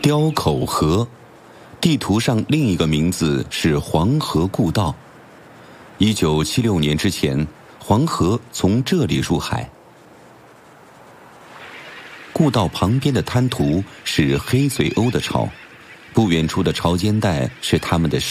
雕口河，地图上另一个名字是黄河故道。1976年之前，黄河从这里入海。故道旁边的滩涂是黑嘴鸥的巢，不远处的潮间带是它们的